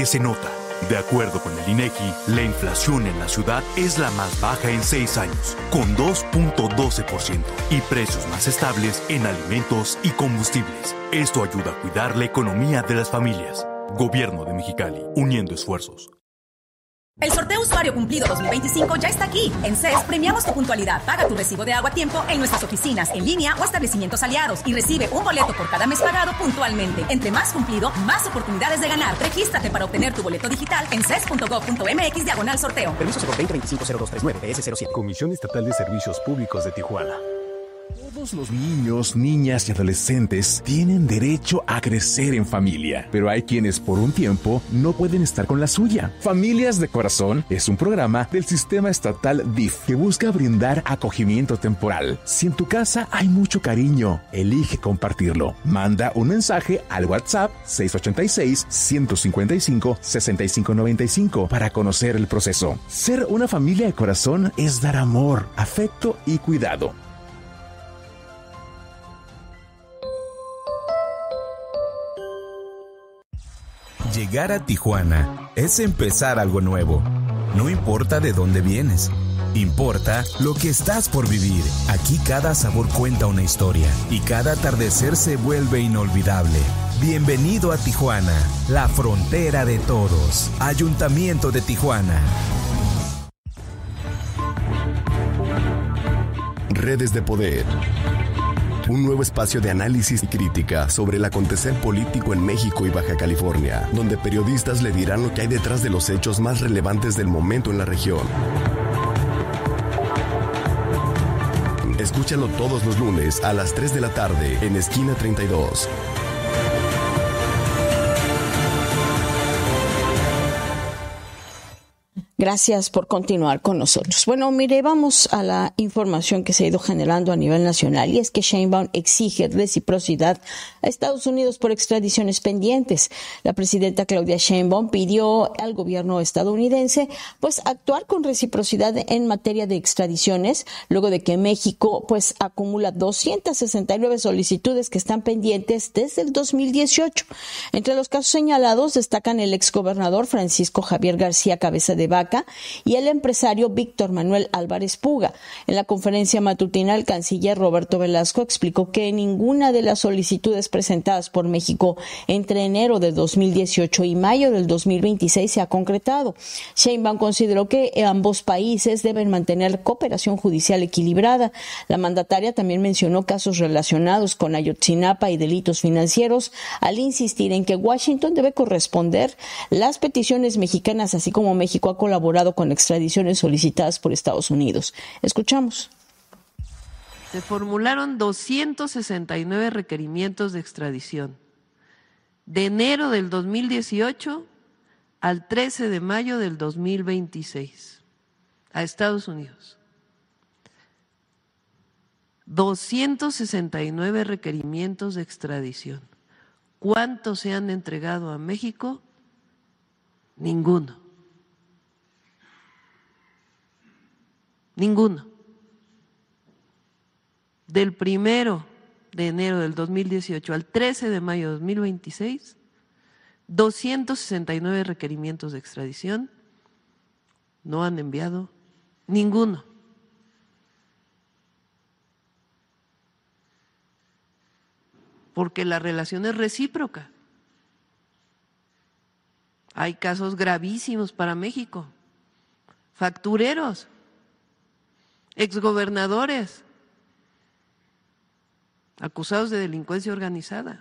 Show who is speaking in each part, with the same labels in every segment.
Speaker 1: que se nota. De acuerdo con el INEGI, la inflación en la ciudad es la más baja en 6 años, con 2.12%, y precios más estables en alimentos y combustibles. Esto ayuda a cuidar la economía de las familias. Gobierno de Mexicali, uniendo esfuerzos.
Speaker 2: El sorteo Usuario Cumplido 2025 ya está aquí. En CES premiamos tu puntualidad. Paga tu recibo de agua a tiempo en nuestras oficinas, en línea o establecimientos aliados y recibe un boleto por cada mes pagado puntualmente. Entre más cumplido, más oportunidades de ganar. Regístrate para obtener tu boleto digital en ces.gov.mx/sorteo.
Speaker 3: Permiso 020-250239 PS07.
Speaker 4: Comisión Estatal de Servicios Públicos de Tijuana. Todos los niños, niñas y adolescentes tienen derecho a crecer en familia, pero hay quienes por un tiempo no pueden estar con la suya. Familias de Corazón es un programa del sistema estatal DIF que busca brindar acogimiento temporal. Si en tu casa hay mucho cariño, elige compartirlo. Manda un mensaje al WhatsApp 686-155-6595 para conocer el proceso. Ser una familia de corazón es dar amor, afecto y cuidado.
Speaker 5: Llegar a Tijuana es empezar algo nuevo. No importa de dónde vienes, importa lo que estás por vivir. Aquí cada sabor cuenta una historia y cada atardecer se vuelve inolvidable. Bienvenido a Tijuana, la frontera de todos. Ayuntamiento de Tijuana.
Speaker 6: Redes de Poder. Un nuevo espacio de análisis y crítica sobre el acontecer político en México y Baja California, donde periodistas le dirán lo que hay detrás de los hechos más relevantes del momento en la región. Escúchalo todos los lunes a las 3 de la tarde en Esquina 32.
Speaker 7: Gracias por continuar con nosotros. Bueno, mire, vamos a la información que se ha ido generando a nivel nacional, y es que Sheinbaum exige reciprocidad a Estados Unidos por extradiciones pendientes. La presidenta Claudia Sheinbaum pidió al gobierno estadounidense pues actuar con reciprocidad en materia de extradiciones, luego de que México pues acumula 269 solicitudes que están pendientes desde el 2018. Entre los casos señalados destacan el exgobernador Francisco Javier García Cabeza de Vaca y el empresario Víctor Manuel Álvarez Puga. En la conferencia matutina, el canciller Roberto Velasco explicó que ninguna de las solicitudes presentadas por México entre enero de 2018 y mayo del 2026 se ha concretado. Sheinbaum consideró que ambos países deben mantener cooperación judicial equilibrada. La mandataria también mencionó casos relacionados con Ayotzinapa y delitos financieros, al insistir en que Washington debe corresponder las peticiones mexicanas, así como México ha colaborado con extradiciones solicitadas por Estados Unidos. Escuchamos.
Speaker 8: Se formularon 269 requerimientos de extradición de enero del 2018 al 13 de mayo del 2026 a Estados Unidos. 269 requerimientos de extradición. ¿Cuántos se han entregado a México? Ninguno. Ninguno. Del 1 de enero del 2018 al 13 de mayo de 2026, 269 requerimientos de extradición, no han enviado ninguno. Porque la relación es recíproca. Hay casos gravísimos para México, factureros, exgobernadores acusados de delincuencia organizada.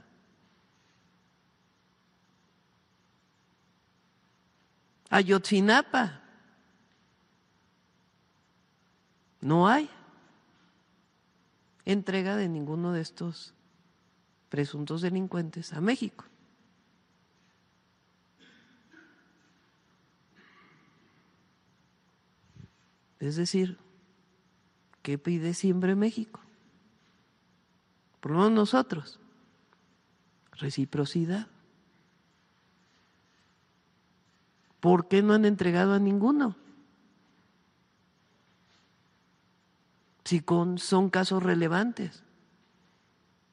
Speaker 8: Ayotzinapa, no hay entrega de ninguno de estos presuntos delincuentes a México. Es decir, ¿qué pide siempre México? Por lo menos nosotros, reciprocidad. ¿Por qué no han entregado a ninguno? Si son casos relevantes,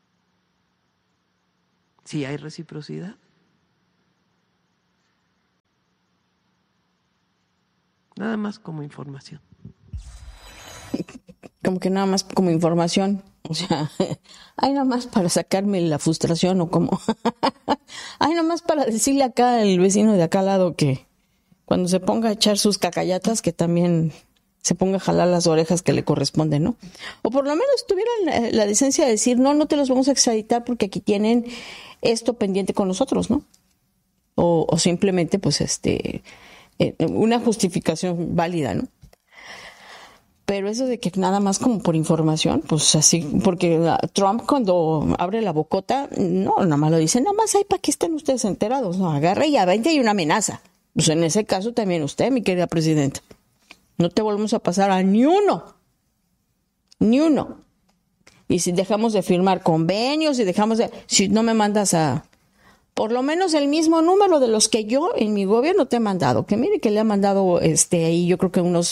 Speaker 8: si hay reciprocidad. nada más como información.
Speaker 7: Como que nada más como información, o sea, hay nada más para sacarme la frustración o como, hay nada más para decirle acá al vecino de acá al lado que cuando se ponga a echar sus cacayatas que también se ponga a jalar las orejas que le corresponden, ¿no? O por lo menos tuvieran la decencia de decir, no te los vamos a extraditar porque aquí tienen esto pendiente con nosotros, ¿no? O simplemente, pues, una justificación válida, ¿no? Pero eso de que nada más como por información, pues así, porque Trump cuando abre la bocota, no, nada más lo dice, nada más hay para que estén ustedes enterados, no, agarre y avente y una amenaza. Pues en ese caso también usted, mi querida presidenta, no te volvemos a pasar a ni uno. Y si dejamos de firmar convenios, si no me mandas a, por lo menos el mismo número de los que yo en mi gobierno te he mandado, que mire que le ha mandado ahí yo creo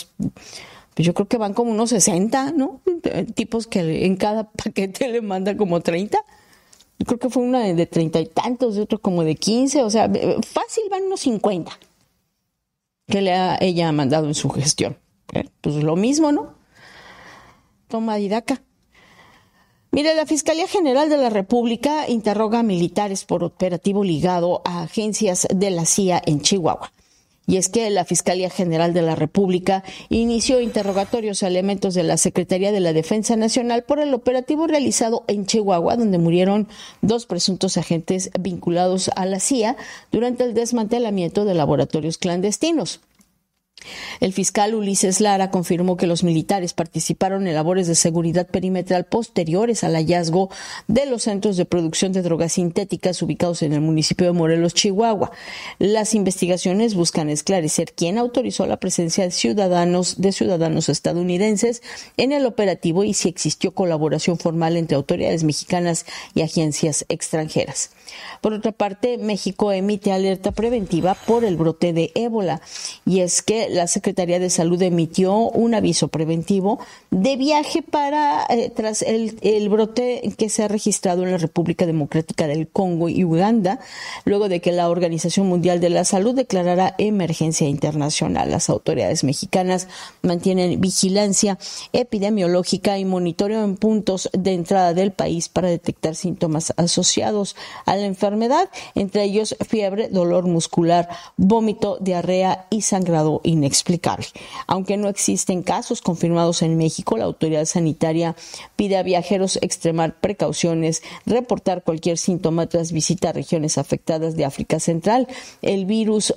Speaker 7: que van como unos 60, ¿no? Tipos que en cada paquete le manda como 30. Yo creo que fue una de 30 y tantos, de otro como de 15, o sea, fácil van unos 50 que ella ha mandado en su gestión. Pues lo mismo, ¿no? Toma y daca. Mire, la Fiscalía General de la República interroga a militares por operativo ligado a agencias de la CIA en Chihuahua. Y es que la Fiscalía General de la República inició interrogatorios a elementos de la Secretaría de la Defensa Nacional por el operativo realizado en Chihuahua, donde murieron 2 presuntos agentes vinculados a la CIA durante el desmantelamiento de laboratorios clandestinos. El fiscal Ulises Lara confirmó que los militares participaron en labores de seguridad perimetral posteriores al hallazgo de los centros de producción de drogas sintéticas ubicados en el municipio de Morelos, Chihuahua. Las investigaciones buscan esclarecer quién autorizó la presencia de ciudadanos estadounidenses en el operativo y si existió colaboración formal entre autoridades mexicanas y agencias extranjeras. Por otra parte, México emite alerta preventiva por el brote de ébola, y es que la Secretaría de Salud emitió un aviso preventivo de viaje tras el brote que se ha registrado en la República Democrática del Congo y Uganda, luego de que la Organización Mundial de la Salud declarara emergencia internacional. Las autoridades mexicanas mantienen vigilancia epidemiológica y monitoreo en puntos de entrada del país para detectar síntomas asociados a la enfermedad, entre ellos fiebre, dolor muscular, vómito, diarrea y sangrado inexplicable. Aunque no existen casos confirmados en México, la autoridad sanitaria pide a viajeros extremar precauciones, reportar cualquier síntoma tras visita a regiones afectadas de África Central. El virus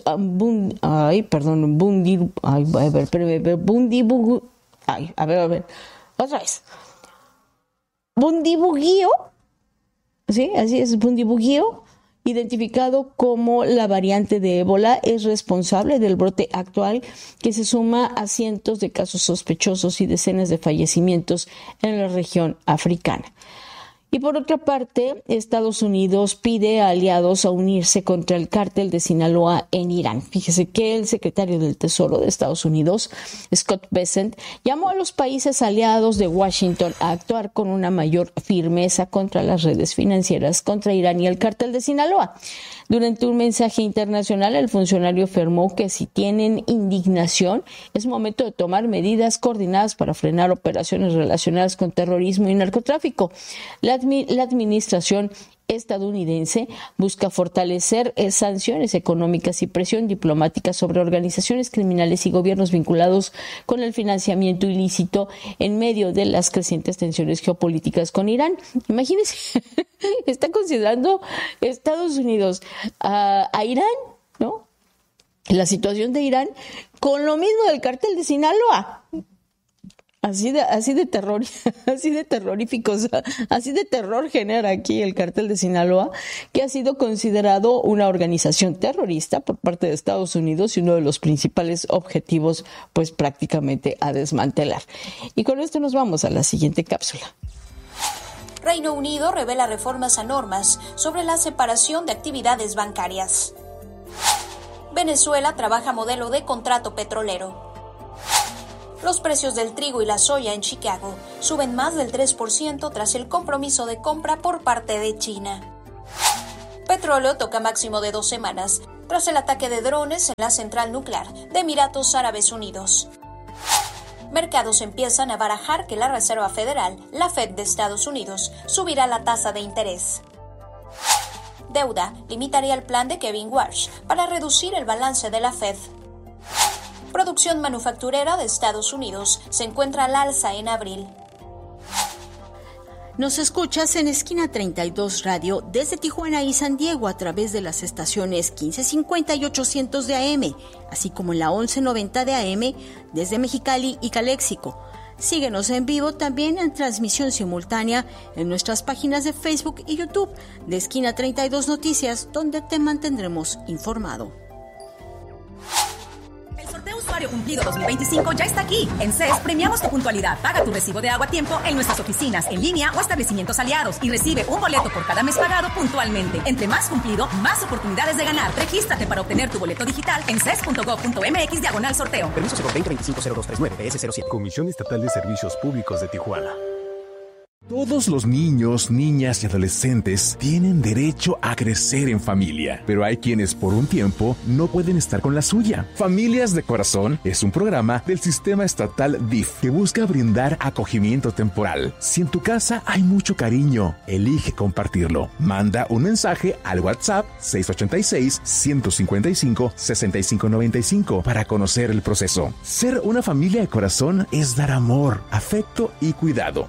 Speaker 7: Bundibugyo, sí, así es, Bundibugyo, identificado como la variante de ébola, es responsable del brote actual que se suma a cientos de casos sospechosos y decenas de fallecimientos en la región africana. Y por otra parte, Estados Unidos pide a aliados a unirse contra el cártel de Sinaloa en Irán. Fíjese que el secretario del Tesoro de Estados Unidos, Scott Bessent, llamó a los países aliados de Washington a actuar con una mayor firmeza contra las redes financieras contra Irán y el cártel de Sinaloa. Durante un mensaje internacional, el funcionario afirmó que si tienen indignación, es momento de tomar medidas coordinadas para frenar operaciones relacionadas con terrorismo y narcotráfico. La administración estadounidense busca fortalecer sanciones económicas y presión diplomática sobre organizaciones criminales y gobiernos vinculados con el financiamiento ilícito en medio de las crecientes tensiones geopolíticas con Irán. Imagínense, está considerando Estados Unidos a Irán, ¿no? La situación de Irán con lo mismo del cártel de Sinaloa. Así de terroríficos, así de terror genera aquí el cártel de Sinaloa, que ha sido considerado una organización terrorista por parte de Estados Unidos y uno de los principales objetivos, pues prácticamente a desmantelar. Y con esto nos vamos a la siguiente cápsula.
Speaker 9: Reino Unido revela reformas a normas sobre la separación de actividades bancarias. Venezuela trabaja modelo de contrato petrolero. Los precios del trigo y la soya en Chicago suben más del 3% tras el compromiso de compra por parte de China. Petróleo toca máximo de 2 semanas tras el ataque de drones en la central nuclear de Emiratos Árabes Unidos. Mercados empiezan a barajar que la Reserva Federal, la Fed de Estados Unidos, subirá la tasa de interés. Deuda limitaría el plan de Kevin Warsh para reducir el balance de la Fed. Producción manufacturera de Estados Unidos se encuentra al alza en abril.
Speaker 7: Nos escuchas en Esquina 32 Radio desde Tijuana y San Diego a través de las estaciones 1550 y 800 de AM, así como en la 1190 de AM desde Mexicali y Caléxico. Síguenos en vivo también en transmisión simultánea en nuestras páginas de Facebook y YouTube de Esquina 32 Noticias, donde te mantendremos informado.
Speaker 2: El sorteo Usuario Cumplido 2025 ya está aquí. En CES premiamos tu puntualidad. Paga tu recibo de agua a tiempo en nuestras oficinas, en línea o establecimientos aliados y recibe un boleto por cada mes pagado puntualmente. Entre más cumplido, más oportunidades de ganar. Regístrate para obtener tu boleto digital en ces.gov.mx/sorteo.
Speaker 3: Permiso 020-250239 PS07.
Speaker 4: Comisión Estatal de Servicios Públicos de Tijuana. Todos los niños, niñas y adolescentes tienen derecho a crecer en familia, pero hay quienes por un tiempo no pueden estar con la suya. Familias de Corazón es un programa del sistema estatal DIF que busca brindar acogimiento temporal. Si en tu casa hay mucho cariño, elige compartirlo. Manda un mensaje al WhatsApp 686-155-6595 para conocer el proceso. Ser una familia de corazón es dar amor, afecto y cuidado.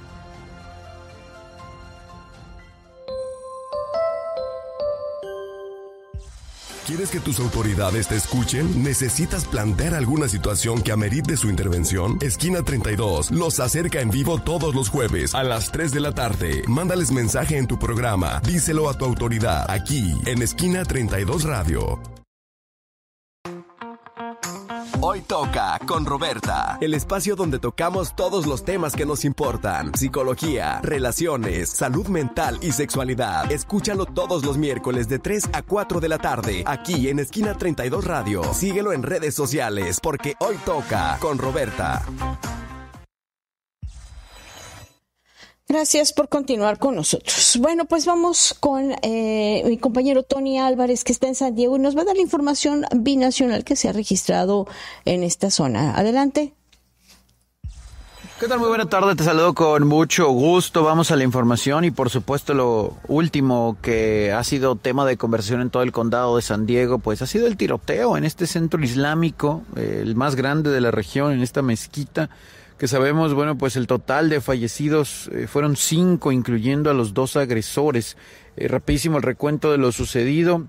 Speaker 6: ¿Quieres que tus autoridades te escuchen? ¿Necesitas plantear alguna situación que amerite su intervención? Esquina 32 los acerca en vivo todos los jueves a las 3 de la tarde. Mándales mensaje en tu programa. Díselo a tu autoridad aquí en Esquina 32 Radio.
Speaker 10: Hoy toca con Roberta, el espacio donde tocamos todos los temas que nos importan: psicología, relaciones, salud mental y sexualidad. Escúchalo todos los miércoles de 3 a 4 de la tarde, aquí en Esquina 32 Radio. Síguelo en redes sociales, porque hoy toca con Roberta.
Speaker 7: Gracias por continuar con nosotros. Bueno, pues vamos con mi compañero Tony Álvarez, que está en San Diego y nos va a dar la información binacional que se ha registrado en esta zona. Adelante.
Speaker 11: ¿Qué tal? Muy buena tarde, te saludo con mucho gusto. Vamos a la información y por supuesto lo último que ha sido tema de conversación en todo el condado de San Diego, pues ha sido el tiroteo en este centro islámico, el más grande de la región, en esta mezquita, que sabemos, bueno, pues el total de fallecidos fueron 5, incluyendo a los 2 agresores. Rapidísimo el recuento de lo sucedido.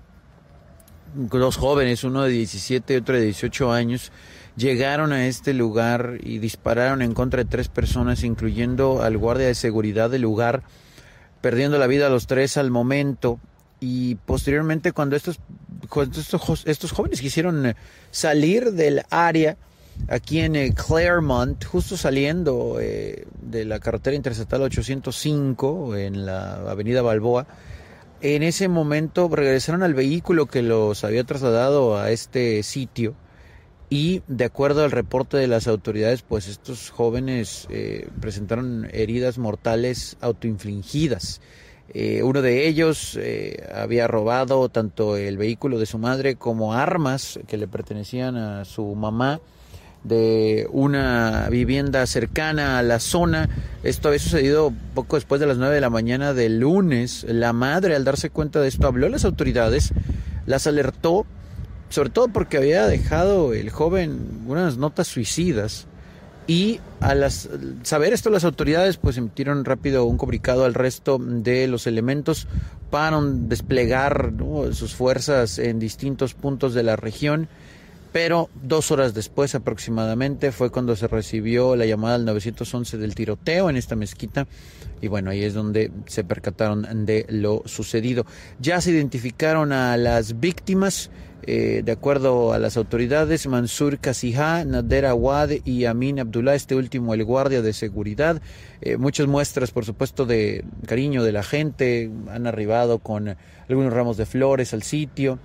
Speaker 11: 2 jóvenes, uno de 17 y otro de 18 años, llegaron a este lugar y dispararon en contra de 3 personas, incluyendo al guardia de seguridad del lugar, perdiendo la vida a los 3 al momento. Y posteriormente, cuando estos jóvenes quisieron salir del área, aquí en Claremont, justo saliendo de la carretera interestatal 805 en la avenida Balboa, en ese momento regresaron al vehículo que los había trasladado a este sitio y, de acuerdo al reporte de las autoridades, pues estos jóvenes presentaron heridas mortales autoinfligidas. Uno de ellos había robado tanto el vehículo de su madre como armas que le pertenecían a su mamá de una vivienda cercana a la zona. Esto había sucedido poco después de las 9 de la mañana del lunes. La madre, al darse cuenta de esto, habló a las autoridades, las alertó, sobre todo porque había dejado el joven unas notas suicidas, y al saber esto las autoridades pues emitieron rápido un comunicado al resto de los elementos para desplegar, ¿no?, sus fuerzas en distintos puntos de la región. Pero 2 horas después aproximadamente fue cuando se recibió la llamada al 911 del tiroteo en esta mezquita, y bueno, ahí es donde se percataron de lo sucedido. Ya se identificaron a las víctimas, de acuerdo a las autoridades: Mansur Kasihá, Nader Awad y Amin Abdullah, este último el guardia de seguridad. Muchas muestras, por supuesto, de cariño de la gente han arribado con algunos ramos de flores al sitio,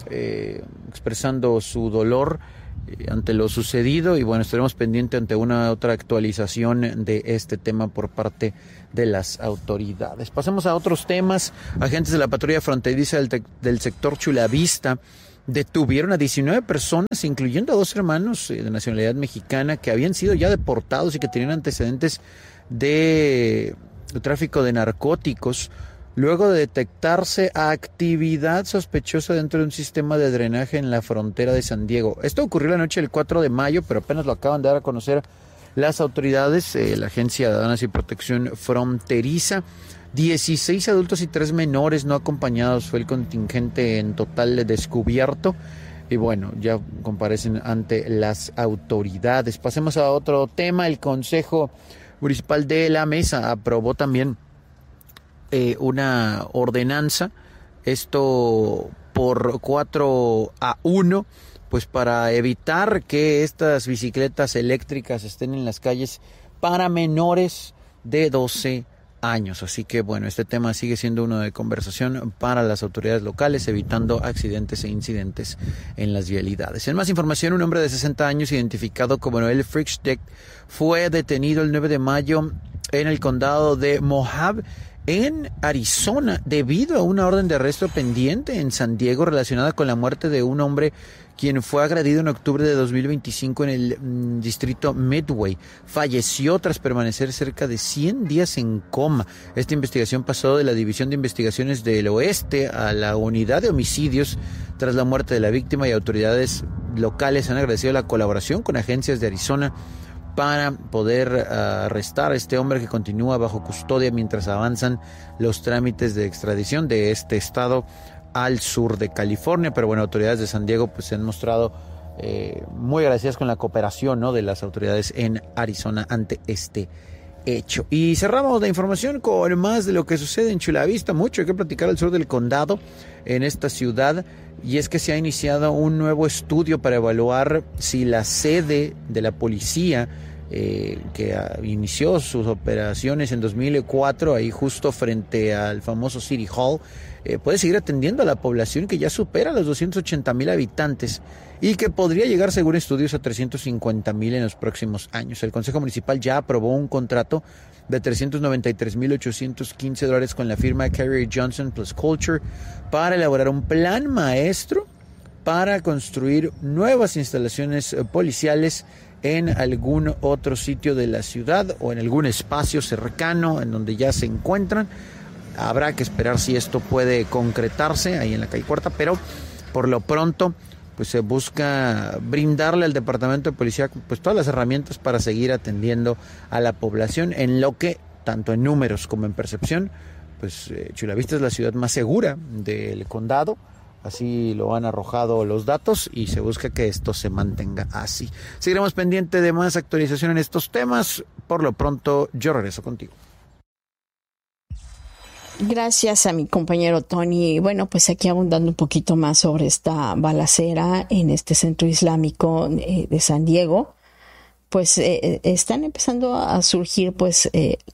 Speaker 11: expresando su dolor ante lo sucedido, y bueno, estaremos pendientes ante una otra actualización de este tema por parte de las autoridades. Pasemos a otros temas. Agentes de la patrulla fronteriza del sector Chulavista detuvieron a 19 personas, incluyendo a 2 hermanos de nacionalidad mexicana que habían sido ya deportados y que tenían antecedentes de tráfico de narcóticos, luego de detectarse actividad sospechosa dentro de un sistema de drenaje en la frontera de San Diego. Esto ocurrió la noche del 4 de mayo, pero apenas lo acaban de dar a conocer las autoridades, la Agencia de Aduanas y Protección Fronteriza. 16 adultos y 3 menores no acompañados fue el contingente en total descubierto. Y bueno, ya comparecen ante las autoridades. Pasemos a otro tema. El Consejo Municipal de La Mesa aprobó también una ordenanza, esto por 4-1, pues para evitar que estas bicicletas eléctricas estén en las calles para menores de 12 años. Así que bueno, este tema sigue siendo uno de conversación para las autoridades locales, evitando accidentes e incidentes en las vialidades. En más información, un hombre de 60 años identificado como Noel Frickstedt fue detenido el 9 de mayo en el condado de Mohave, en Arizona, debido a una orden de arresto pendiente en San Diego relacionada con la muerte de un hombre quien fue agredido en octubre de 2025 en el distrito Midway. Falleció tras permanecer cerca de 100 días en coma. Esta investigación pasó de la División de Investigaciones del Oeste a la Unidad de Homicidios tras la muerte de la víctima, y autoridades locales han agradecido la colaboración con agencias de Arizona para poder arrestar a este hombre que continúa bajo custodia mientras avanzan los trámites de extradición de este estado al sur de California. Pero bueno, autoridades de San Diego pues se han mostrado muy agradecidas con la cooperación, ¿no?, de las autoridades en Arizona ante este hecho. Y cerramos la información con más de lo que sucede en Chula Vista. Mucho hay que platicar al sur del condado, en esta ciudad, y es que se ha iniciado un nuevo estudio para evaluar si la sede de la policía que inició sus operaciones en 2004, ahí justo frente al famoso City Hall, puede seguir atendiendo a la población que ya supera los 280,000 habitantes y que podría llegar, según estudios, a 350,000 en los próximos años. El Consejo Municipal ya aprobó un contrato de $393,815 con la firma Carrier Johnson Plus Culture para elaborar un plan maestro para construir nuevas instalaciones policiales en algún otro sitio de la ciudad o en algún espacio cercano en donde ya se encuentran. Habrá que esperar si esto puede concretarse ahí en la calle Cuarta, pero por lo pronto pues se busca brindarle al Departamento de Policía pues todas las herramientas para seguir atendiendo a la población, en lo que, tanto en números como en percepción, pues Chula Vista es la ciudad más segura del condado. Así lo han arrojado los datos y se busca que esto se mantenga así. Seguiremos pendiente de más actualización en estos temas. Por lo pronto, yo regreso contigo.
Speaker 7: Gracias a mi compañero Tony. Bueno, pues aquí abundando un poquito más sobre esta balacera en este centro islámico de San Diego, pues están empezando a surgir pues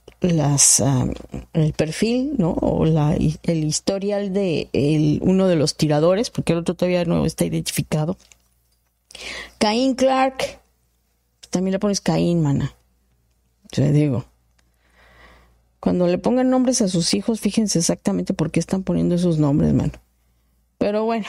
Speaker 7: el perfil, ¿no?, o el historial de uno de los tiradores, porque el otro todavía no está identificado. Caín Clark, también le pones Caín, mana. Te digo, cuando le pongan nombres a sus hijos, fíjense exactamente por qué están poniendo esos nombres, mano. Pero bueno,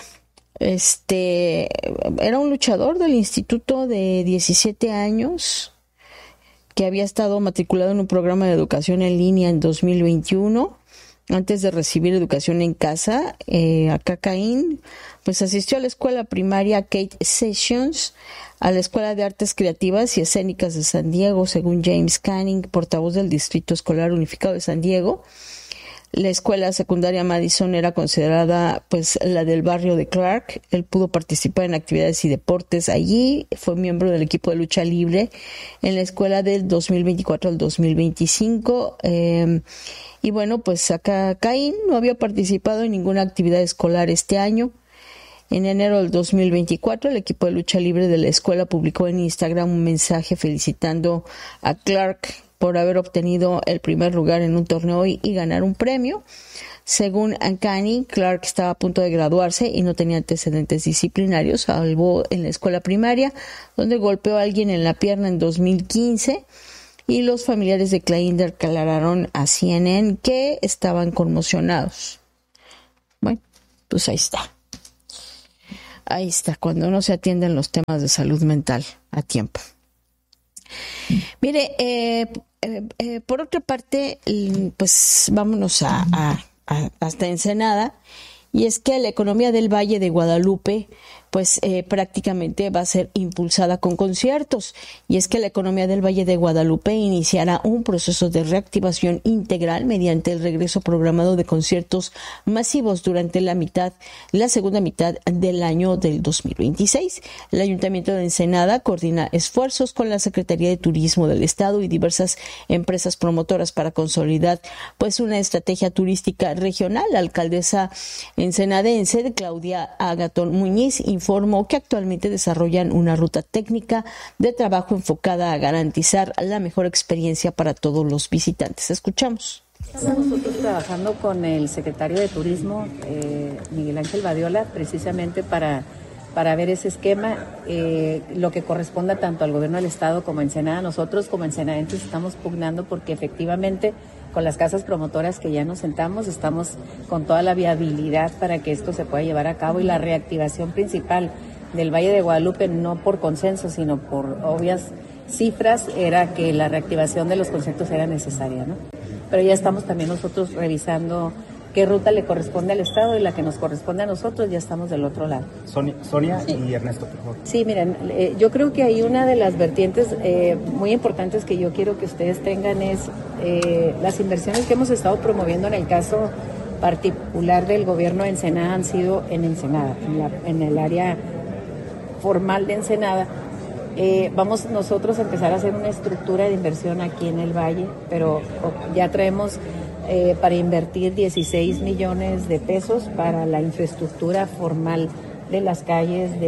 Speaker 7: era un luchador del instituto de 17 años que había estado matriculado en un programa de educación en línea en 2021, antes de recibir educación en casa. Acá Caín pues asistió a la escuela primaria Kate Sessions, a la Escuela de Artes Creativas y Escénicas de San Diego, según James Canning, portavoz del Distrito Escolar Unificado de San Diego. La escuela secundaria Madison era considerada pues la del barrio de Clark. Él pudo participar en actividades y deportes allí. Fue miembro del equipo de lucha libre en la escuela del 2024 al 2025. Y bueno, pues acá Caín no había participado en ninguna actividad escolar este año. En enero del 2024, el equipo de lucha libre de la escuela publicó en Instagram un mensaje felicitando a Clark por haber obtenido el primer lugar en un torneo y ganar un premio. Según Ankani, Clark estaba a punto de graduarse y no tenía antecedentes disciplinarios, salvo en la escuela primaria, donde golpeó a alguien en la pierna en 2015, y los familiares de Caín declararon a CNN que estaban conmocionados. Bueno, pues ahí está. Ahí está, cuando no se atienden los temas de salud mental a tiempo. Mire, por otra parte, pues vámonos hasta Ensenada, y es que la economía del Valle de Guadalupe pues prácticamente va a ser impulsada con conciertos, y es que la economía del Valle de Guadalupe iniciará un proceso de reactivación integral mediante el regreso programado de conciertos masivos durante la segunda mitad del año del 2026. El Ayuntamiento de Ensenada coordina esfuerzos con la Secretaría de Turismo del Estado y diversas empresas promotoras para consolidar pues una estrategia turística regional. La alcaldesa ensenadense Claudia Agatón Muñiz informó que actualmente desarrollan una ruta técnica de trabajo enfocada a garantizar la mejor experiencia para todos los visitantes. Escuchamos.
Speaker 12: Estamos nosotros trabajando con el secretario de Turismo, Miguel Ángel Badiola, precisamente para ver ese esquema, lo que corresponda tanto al gobierno del Estado como a Ensenada. Nosotros como ensenadenses estamos pugnando porque efectivamente con las casas promotoras que ya nos sentamos, estamos con toda la viabilidad para que esto se pueda llevar a cabo, y la reactivación principal del Valle de Guadalupe, no por consenso, sino por obvias cifras, era que la reactivación de los conciertos era necesaria, ¿no? Pero ya estamos también nosotros revisando qué ruta le corresponde al Estado, y la que nos corresponde a nosotros ya estamos del otro lado.
Speaker 13: Sonia sí. Y Ernesto, por favor.
Speaker 12: Sí, miren, yo creo que hay una de las vertientes muy importantes que yo quiero que ustedes tengan es las inversiones que hemos estado promoviendo en el caso particular del gobierno de Ensenada han sido en Ensenada, en el área formal de Ensenada. Vamos nosotros a empezar a hacer una estructura de inversión aquí en el Valle, pero ya traemos para invertir 16 millones de pesos para la infraestructura formal de las calles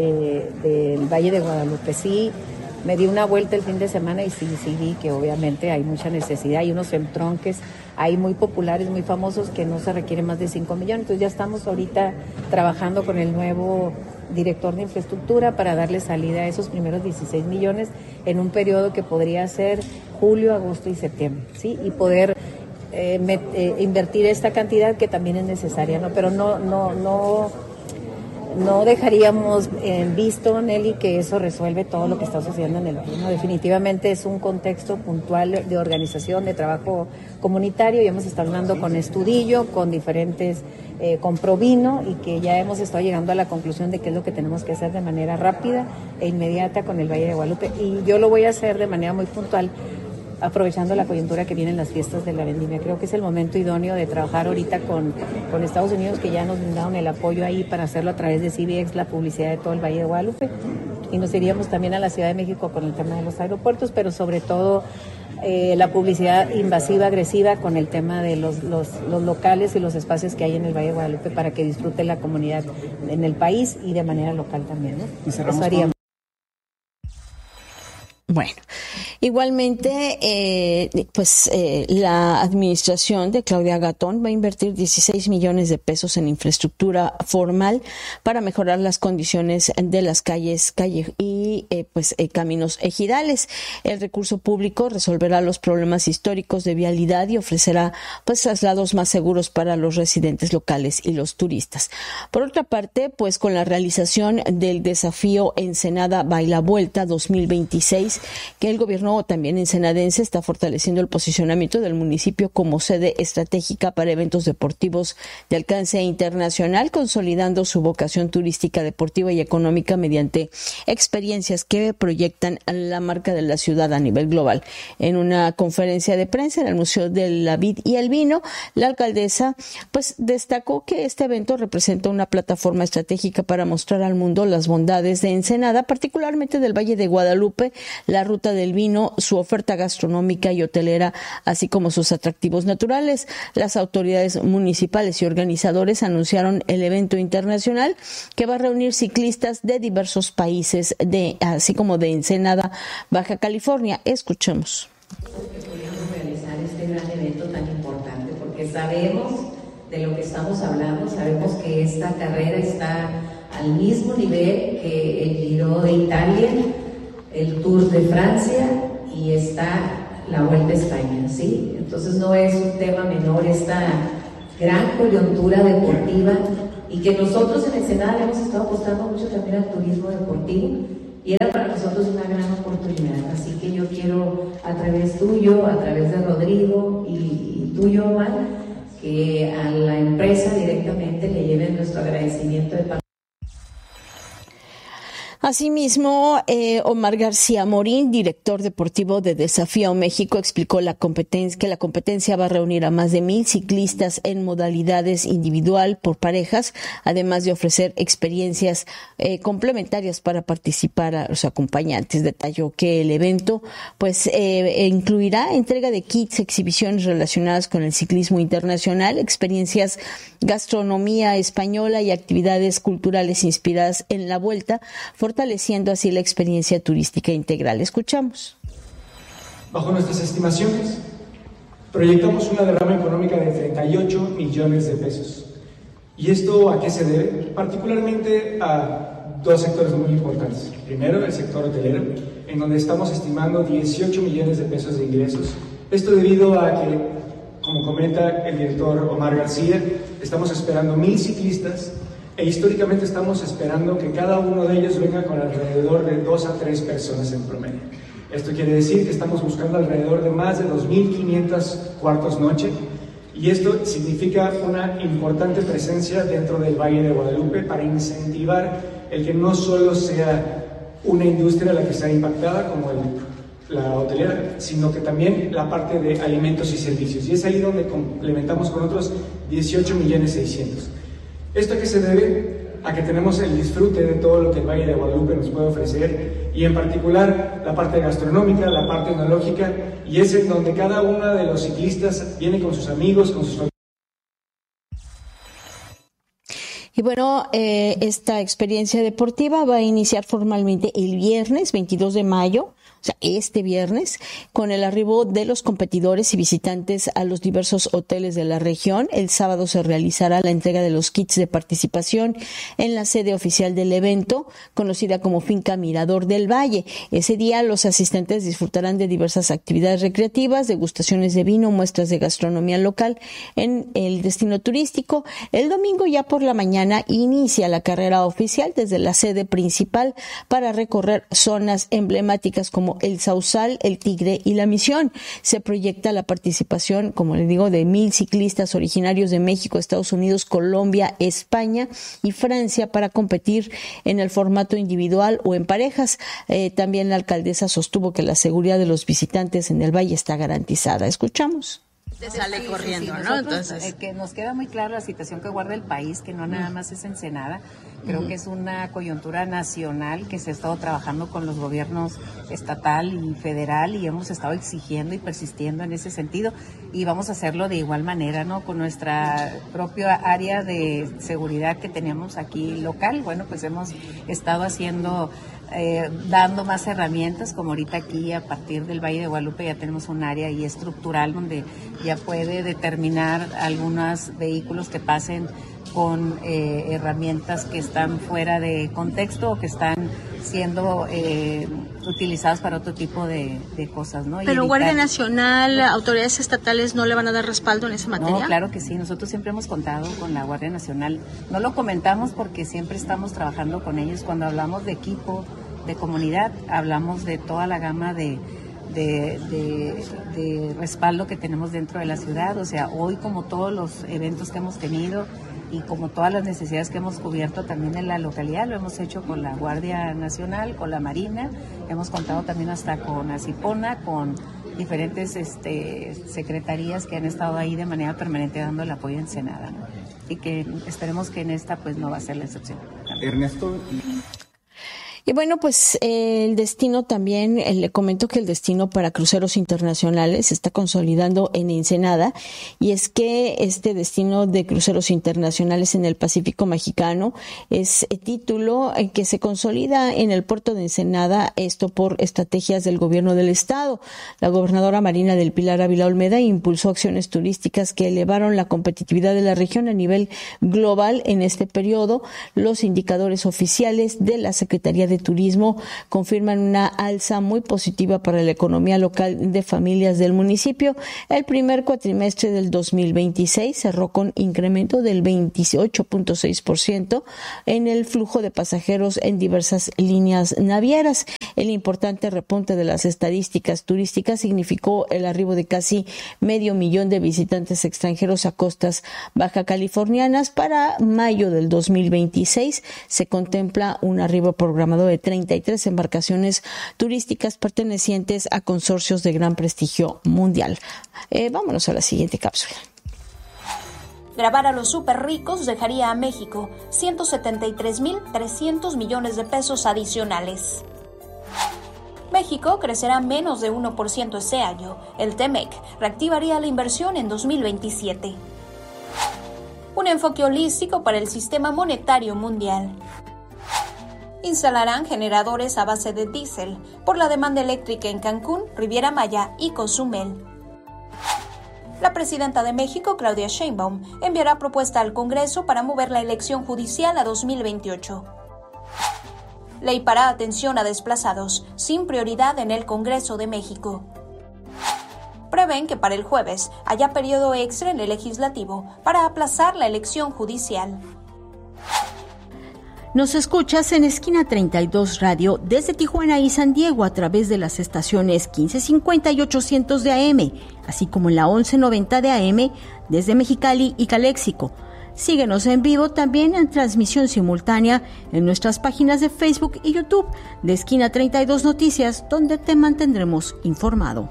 Speaker 12: del Valle de Guadalupe. Sí, me di una vuelta el fin de semana y sí vi que obviamente hay mucha necesidad. Hay unos entronques, hay muy populares, muy famosos, que no se requieren más de 5 millones. Entonces ya estamos ahorita trabajando con el nuevo director de infraestructura para darle salida a esos primeros 16 millones en un periodo que podría ser julio, agosto y septiembre, ¿sí? Y poder invertir esta cantidad que también es necesaria, ¿no? Pero no dejaríamos en visto, Nelly, que eso resuelve todo lo que está sucediendo en el Valle, ¿no? Definitivamente es un contexto puntual de organización, de trabajo comunitario, y hemos estado hablando con Estudillo, con diferentes, con Provino, y que ya hemos estado llegando a la conclusión de qué es lo que tenemos que hacer de manera rápida e inmediata con el Valle de Guadalupe, y yo lo voy a hacer de manera muy puntual, aprovechando la coyuntura que vienen las fiestas de la vendimia. Creo que es el momento idóneo de trabajar ahorita con Estados Unidos, que ya nos brindaron el apoyo ahí para hacerlo a través de CBX, la publicidad de todo el Valle de Guadalupe, y nos iríamos también a la Ciudad de México con el tema de los aeropuertos, pero sobre todo la publicidad invasiva, agresiva, con el tema de los locales y los espacios que hay en el Valle de Guadalupe para que disfrute la comunidad en el país y de manera local también, ¿no?
Speaker 13: Y cerramos
Speaker 12: eso haríamos.
Speaker 7: Bueno, igualmente, la administración de Claudia Gatón va a invertir 16 millones de pesos en infraestructura formal para mejorar las condiciones de las calles y caminos ejidales. El recurso público resolverá los problemas históricos de vialidad y ofrecerá traslados más seguros para los residentes locales y los turistas. Por otra parte, con la realización del desafío Ensenada Baila Vuelta 2026, que el gobierno también ensenadense está fortaleciendo el posicionamiento del municipio como sede estratégica para eventos deportivos de alcance internacional, consolidando su vocación turística, deportiva y económica mediante experiencias que proyectan la marca de la ciudad a nivel global. En una conferencia de prensa en el Museo de la Vid y el Vino, la alcaldesa destacó que este evento representa una plataforma estratégica para mostrar al mundo las bondades de Ensenada, particularmente del Valle de Guadalupe, la ruta del vino, su oferta gastronómica y hotelera, así como sus atractivos naturales. Las autoridades municipales y organizadores anunciaron el evento internacional que va a reunir ciclistas de diversos países, así como de Ensenada, Baja California. Escuchemos.
Speaker 12: Podríamos realizar este gran evento tan importante porque sabemos de lo que estamos hablando, sabemos que esta carrera está al mismo nivel que el Giro de Italia, el Tour de Francia y está la Vuelta a España, ¿sí? Entonces no es un tema menor esta gran coyuntura deportiva y que nosotros en Ensenada hemos estado apostando mucho también al turismo deportivo, y era para nosotros una gran oportunidad. Así que yo quiero, a través tuyo, a través de Rodrigo y tuyo, Omar, que a la empresa directamente le lleven nuestro agradecimiento de parte.
Speaker 7: Asimismo, Omar García Morín, director deportivo de Desafío México, explicó que la competencia va a reunir a más de 1,000 ciclistas en modalidades individual por parejas, además de ofrecer experiencias complementarias para participar a los acompañantes. Detalló que el evento incluirá entrega de kits, exhibiciones relacionadas con el ciclismo internacional, experiencias, gastronomía española y actividades culturales inspiradas en la Vuelta, fortaleciendo así la experiencia turística integral. Escuchamos.
Speaker 14: Bajo nuestras estimaciones, proyectamos una derrama económica de 38 millones de pesos. ¿Y esto a qué se debe? Particularmente a dos sectores muy importantes. Primero, el sector hotelero, en donde estamos estimando 18 millones de pesos de ingresos. Esto debido a que, como comenta el director Omar García, estamos esperando 1,000 ciclistas e históricamente estamos esperando que cada uno de ellos venga con alrededor de 2 a 3 personas en promedio. Esto quiere decir que estamos buscando alrededor de más de 2,500 cuartos noche, y esto significa una importante presencia dentro del Valle de Guadalupe para incentivar el que no solo sea una industria la que sea impactada como la hotelera, sino que también la parte de alimentos y servicios, y es ahí donde complementamos con otros 18,600,000. ¿Esto a qué se debe? A que tenemos el disfrute de todo lo que el Valle de Guadalupe nos puede ofrecer, y en particular la parte gastronómica, la parte etnológica, y es en donde cada uno de los ciclistas viene con sus amigos, con sus familiares.
Speaker 7: Y bueno, esta experiencia deportiva va a iniciar formalmente el viernes 22 de mayo, o sea, este viernes, con el arribo de los competidores y visitantes a los diversos hoteles de la región. El sábado se realizará la entrega de los kits de participación en la sede oficial del evento, conocida como Finca Mirador del Valle. Ese día los asistentes disfrutarán de diversas actividades recreativas, degustaciones de vino, muestras de gastronomía local en el destino turístico. El domingo ya por la mañana inicia la carrera oficial desde la sede principal para recorrer zonas emblemáticas como el Sausal, el Tigre y la Misión. Se proyecta la participación, como le digo, de 1,000 ciclistas originarios de México, Estados Unidos, Colombia, España y Francia para competir en el formato individual o en parejas. También la alcaldesa sostuvo que la seguridad de los visitantes en el Valle está garantizada. Escuchamos.
Speaker 15: Sale corriendo, ¿no? Entonces,
Speaker 12: que nos queda muy clara la situación que guarda el país, que no nada más es Ensenada. Creo que es una coyuntura nacional que se ha estado trabajando con los gobiernos estatal y federal, y hemos estado exigiendo y persistiendo en ese sentido, y vamos a hacerlo de igual manera, ¿no? Con nuestra propia área de seguridad que teníamos aquí local. Bueno, pues hemos estado haciendo dando más herramientas, como ahorita aquí a partir del Valle de Guadalupe ya tenemos un área ahí estructural donde ya puede determinar algunos vehículos que pasen con herramientas que están fuera de contexto o que están siendo utilizadas para otro tipo de cosas, ¿no?
Speaker 15: Pero Guardia Nacional, autoridades estatales no le van a dar respaldo en esa materia.
Speaker 12: No, claro que sí, nosotros siempre hemos contado con la Guardia Nacional. No lo comentamos porque siempre estamos trabajando con ellos. Cuando hablamos de equipo, de comunidad, hablamos de toda la gama de respaldo que tenemos dentro de la ciudad. O sea, hoy, como todos los eventos que hemos tenido y como todas las necesidades que hemos cubierto también en la localidad, lo hemos hecho con la Guardia Nacional, con la Marina, hemos contado también hasta con Acipona, con diferentes secretarías que han estado ahí de manera permanente dando el apoyo en Ensenada, ¿no? Y que esperemos que en esta pues no va a ser la excepción.
Speaker 13: Ernesto.
Speaker 7: Y bueno, pues el destino también, le comento que el destino para cruceros internacionales se está consolidando en Ensenada, y es que este destino de cruceros internacionales en el Pacífico Mexicano es título que se consolida en el puerto de Ensenada, esto por estrategias del gobierno del estado. La gobernadora Marina del Pilar Ávila Olmeda impulsó acciones turísticas que elevaron la competitividad de la región a nivel global en este periodo. Los indicadores oficiales de la Secretaría de de Turismo confirman una alza muy positiva para la economía local de familias del municipio. El primer cuatrimestre del 2026 cerró con incremento del 28.6% en el flujo de pasajeros en diversas líneas navieras. El importante repunte de las estadísticas turísticas significó el arribo de casi 500,000 de visitantes extranjeros a costas baja californianas. Para mayo del 2026 se contempla un arribo programado de 33 embarcaciones turísticas pertenecientes a consorcios de gran prestigio mundial. Vámonos a la siguiente cápsula.
Speaker 9: Grabar a los súper ricos dejaría a México 173.300 millones de pesos adicionales. México crecerá menos de 1% este año. El TEMEC reactivaría la inversión en 2027. Un enfoque holístico para el sistema monetario mundial. Instalarán generadores a base de diésel por la demanda eléctrica en Cancún, Riviera Maya y Cozumel. La presidenta de México, Claudia Sheinbaum, enviará propuesta al Congreso para mover la elección judicial a 2028. Ley para atención a desplazados, sin prioridad en el Congreso de México. Prevén que para el jueves haya periodo extra en el legislativo para aplazar la elección judicial.
Speaker 7: Nos escuchas en Esquina 32 Radio desde Tijuana y San Diego a través de las estaciones 1550 y 800 de AM, así como en la 1190 de AM desde Mexicali y Caléxico. Síguenos en vivo también en transmisión simultánea en nuestras páginas de Facebook y YouTube de Esquina 32 Noticias, donde te mantendremos informado.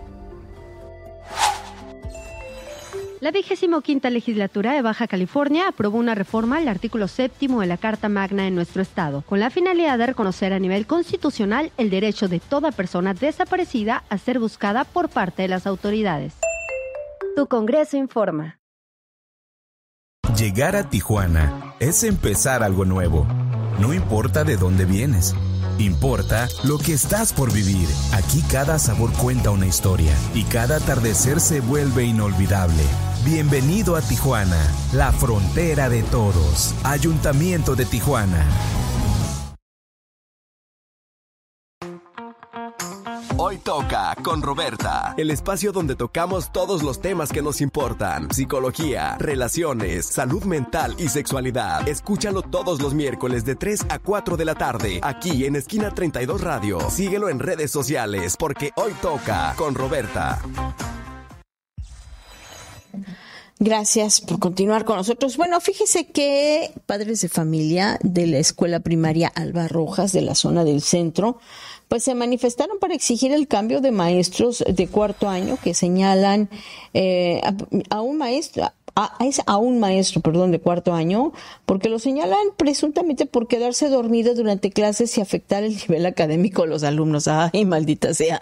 Speaker 16: La 25ª Legislatura de Baja California aprobó una reforma al artículo 7º de la Carta Magna en nuestro estado, con la finalidad de reconocer a nivel constitucional el derecho de toda persona desaparecida a ser buscada por parte de las autoridades. Tu Congreso informa.
Speaker 5: Llegar a Tijuana es empezar algo nuevo. No importa de dónde vienes, importa lo que estás por vivir. Aquí cada sabor cuenta una historia y cada atardecer se vuelve inolvidable. Bienvenido a Tijuana, la frontera de todos. Ayuntamiento de Tijuana.
Speaker 10: Hoy toca con Roberta, el espacio donde tocamos todos los temas que nos importan: psicología, relaciones, salud mental y sexualidad. Escúchalo todos los miércoles de 3 a 4 de la tarde, aquí en Esquina 32 Radio. Síguelo en redes sociales, porque hoy toca con Roberta.
Speaker 7: Gracias por continuar con nosotros. Bueno, fíjese que padres de familia de la escuela primaria Alba Rojas de la zona del centro pues se manifestaron para exigir el cambio de maestros de cuarto año, que señalan a un maestro de cuarto año, porque lo señalan presuntamente por quedarse dormido durante clases y afectar el nivel académico de los alumnos. Ay, maldita sea.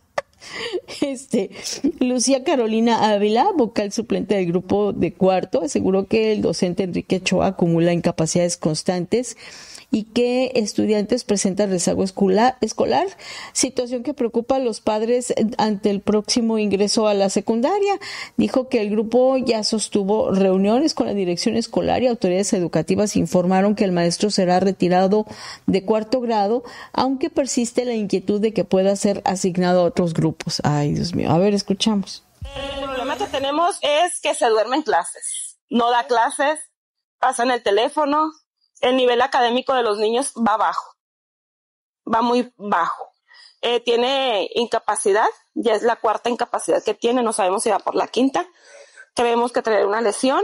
Speaker 7: Lucía Carolina Ávila, vocal suplente del grupo de cuarto, aseguró que el docente Enrique Ochoa acumula incapacidades constantes y que estudiantes presentan rezago escolar, situación que preocupa a los padres ante el próximo ingreso a la secundaria. Dijo que el grupo ya sostuvo reuniones con la dirección escolar y autoridades educativas informaron que el maestro será retirado de cuarto grado, aunque persiste la inquietud de que pueda ser asignado a otros grupos. Ay, Dios mío. A ver, escuchamos.
Speaker 17: El problema que tenemos es que se duerme en clases. No da clases, pasa en el teléfono. El nivel académico de los niños va bajo, va muy bajo. Tiene incapacidad, ya es la cuarta incapacidad que tiene, no sabemos si va por la quinta. Creemos que trae una lesión.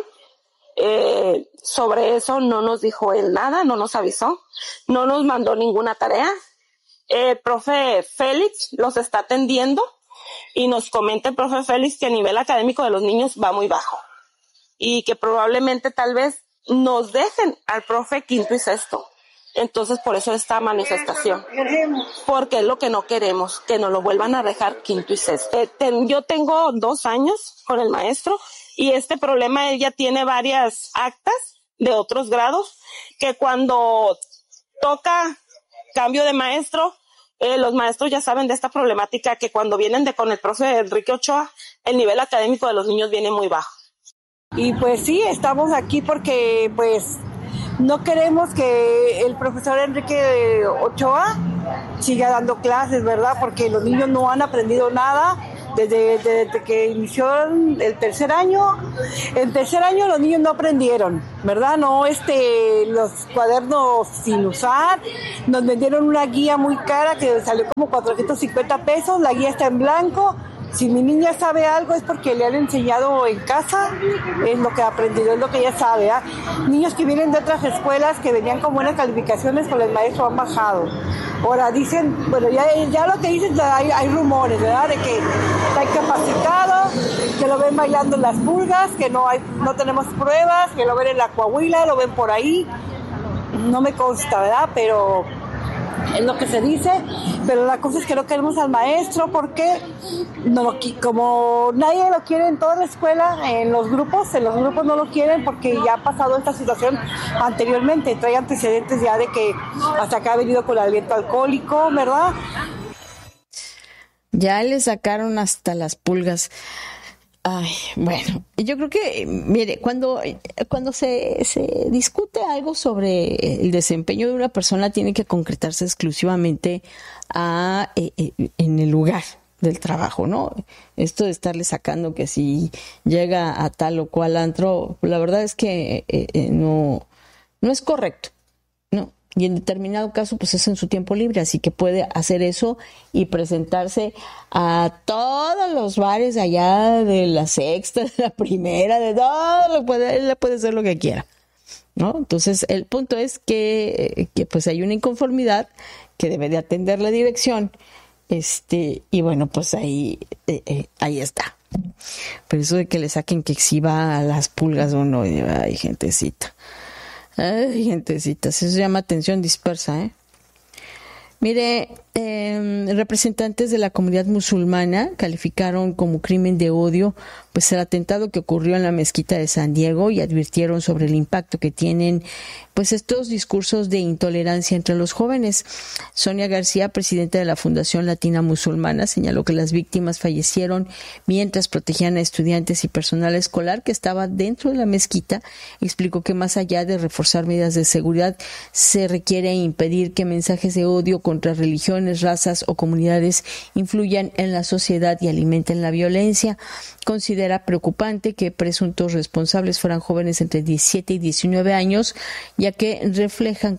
Speaker 17: Sobre eso no nos dijo él nada, no nos avisó, no nos mandó ninguna tarea. El profe Félix los está atendiendo y nos comenta el profe Félix que el nivel académico de los niños va muy bajo y que probablemente tal vez nos dejen al profe quinto y sexto. Entonces, por eso esta manifestación. Porque es lo que no queremos, que nos lo vuelvan a dejar quinto y sexto. Yo tengo 2 años con el maestro y este problema, él ya tiene varias actas de otros grados, que cuando toca cambio de maestro, los maestros ya saben de esta problemática, que cuando vienen con el profe Enrique Ochoa, el nivel académico de los niños viene muy bajo.
Speaker 18: Y pues sí, estamos aquí porque pues No queremos que el profesor Enrique Ochoa siga dando clases, ¿verdad? Porque los niños no han aprendido nada desde que inició el tercer año. En tercer año los niños no aprendieron, ¿verdad? No, los cuadernos sin usar. Nos vendieron una guía muy cara que salió como 450 pesos. La guía está en blanco. Si mi niña sabe algo es porque le han enseñado en casa, es lo que ha aprendido, es lo que ella sabe. Niños que vienen de otras escuelas que venían con buenas calificaciones con el maestro han bajado. Ahora dicen, bueno, ya lo que dicen, hay rumores, ¿verdad? De que está incapacitado, que lo ven bailando en las pulgas, que no tenemos pruebas, que lo ven en la Coahuila, lo ven por ahí. No me consta, ¿verdad? Pero es lo que se dice, pero la cosa es que no queremos al maestro porque como nadie lo quiere en toda la escuela, en los grupos no lo quieren porque ya ha pasado esta situación anteriormente, trae antecedentes ya de que hasta acá ha venido con aliento alcohólico, ¿verdad?
Speaker 7: Ya le sacaron hasta las pulgas. Ay, bueno, yo creo que, mire, cuando se discute algo sobre el desempeño de una persona, tiene que concretarse exclusivamente en el lugar del trabajo, ¿no? Esto de estarle sacando que si llega a tal o cual antro, la verdad es que no es correcto, ¿no? Y en determinado caso, pues es en su tiempo libre, así que puede hacer eso y presentarse a todos los bares allá de la Sexta, de la Primera, de todo, él puede hacer lo que quiera, ¿no? Entonces, el punto es que pues hay una inconformidad que debe de atender la dirección, y bueno, pues ahí está. Pero eso de que le saquen que exhiba a las pulgas, bueno, ay, gentecita. Ay, gentecita, eso se llama atención dispersa, ¿eh? Mire, representantes de la comunidad musulmana calificaron como crimen de odio pues el atentado que ocurrió en la mezquita de San Diego y advirtieron sobre el impacto que tienen pues estos discursos de intolerancia entre los jóvenes. Sonia García, presidenta de la Fundación Latina Musulmana, señaló que las víctimas fallecieron mientras protegían a estudiantes y personal escolar que estaba dentro de la mezquita. Explicó que más allá de reforzar medidas de seguridad, se requiere impedir que mensajes de odio contra religiones, razas o comunidades influyan en la sociedad y alimenten la violencia. Considera preocupante que presuntos responsables fueran jóvenes entre 17 y 19 años, ya que reflejan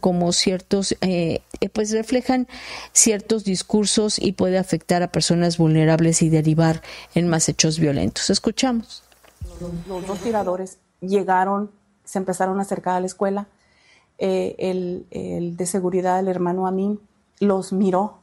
Speaker 7: ciertos discursos y puede afectar a personas vulnerables y derivar en más hechos violentos. Escuchamos.
Speaker 19: Los dos tiradores llegaron, se empezaron a acercar a la escuela. El de seguridad, el hermano Amin, los miró.